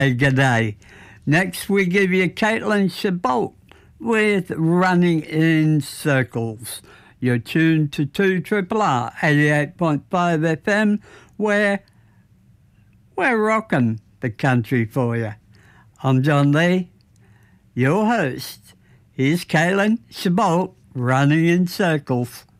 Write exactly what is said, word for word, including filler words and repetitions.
Hey, g'day. Next we give you Caitlin Chabot with Running in Circles. You're tuned to two R R R eighty-eight point five F M, where we're rocking the country for you. I'm John Lee, your host. Here's Caitlin Chabot, Running in Circles.